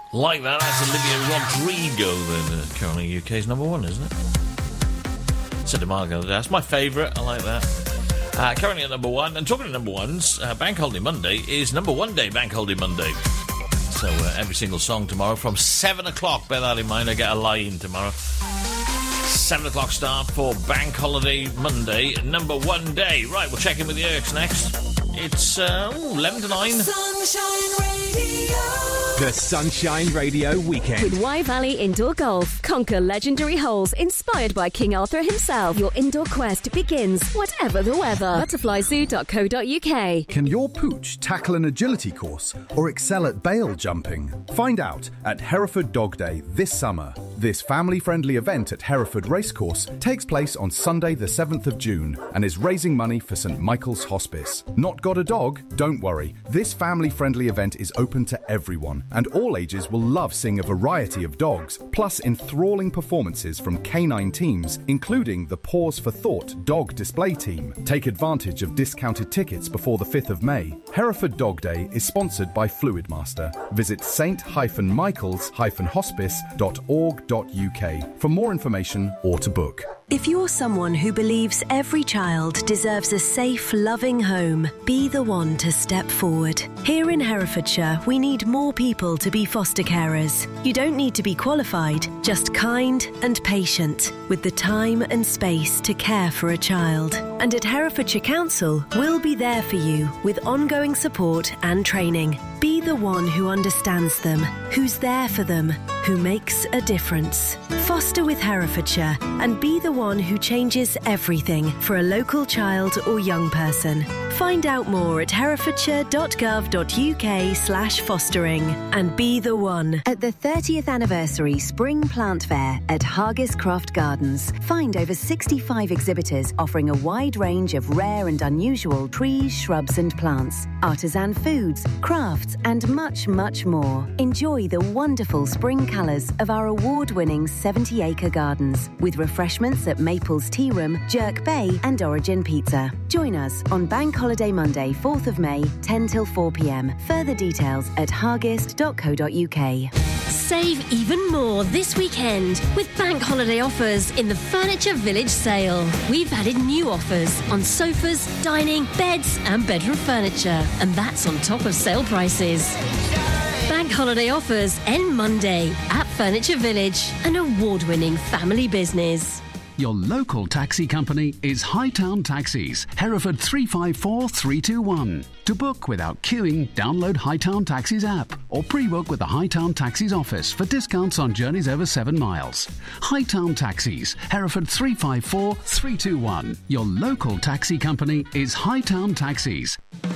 Like that, that's Olivia Rodrigo then. Currently UK's number one, isn't it? Said to Mark the other day, that's my favourite, I like that. Currently at number one, and talking to number ones, Bank Holiday Monday is number one day, Bank Holiday Monday. So every single song tomorrow from 7 o'clock, bear that in mind, I get a lie-in tomorrow. 7 o'clock start for Bank Holiday Monday, number one day. Right, we'll check in with the Erks next. It's 11 to 9. Sunshine Radio. The Sunshine Radio Weekend. With Y Valley Indoor Golf. Conquer legendary holes inspired by King Arthur himself. Your indoor quest begins, whatever the weather. Butterflyzoo.co.uk. Can your pooch tackle an agility course or excel at bail jumping? Find out at Hereford Dog Day this summer. This family-friendly event at Hereford Racecourse takes place on Sunday the 7th of June and is raising money for St Michael's Hospice. Not got a dog? Don't worry. This family-friendly event is open to everyone, and all ages will love seeing a variety of dogs, plus enthralling performances from canine teams, including the Paws for Thought dog display team. Take advantage of discounted tickets before the 5th of May. Hereford Dog Day is sponsored by Fluidmaster. Visit st-michaels-hospice.org.uk for more information or to book. If you're someone who believes every child deserves a safe, loving home, be the one to step forward. Here in Herefordshire, we need more people to be foster carers. You don't need to be qualified, just kind and patient, with the time and space to care for a child. And at Herefordshire Council, we'll be there for you with ongoing support and training. Be the one who understands them, who's there for them, who makes a difference. Foster with Herefordshire and be the one who changes everything for a local child or young person. Find out more at herefordshire.gov.uk/fostering and be the one. At the 30th anniversary Spring Plant Fair at Hargis Croft Gardens, find over 65 exhibitors offering a wide range of rare and unusual trees, shrubs and plants, artisan foods, crafts and much, much more. Enjoy the wonderful spring colours of our award-winning 70-acre gardens with refreshments at Maples Tea Room, Jerk Bay and Origin Pizza. Join us on Bank Holiday Monday, 4th of May, 10 till 4 p.m. Further details at hargist.co.uk. Save even more this weekend with bank holiday offers in the Furniture Village sale. We've added new offers on sofas, dining, beds and bedroom furniture. And that's on top of sale prices. Bank holiday offers end Monday at Furniture Village, an award-winning family business. Your local taxi company is Hightown Taxis, Hereford 354321. To book without queuing, download Hightown Taxis app or pre-book with the Hightown Taxis office for discounts on journeys over 7 miles. Hightown Taxis, Hereford 354321. Your local taxi company is Hightown Taxis.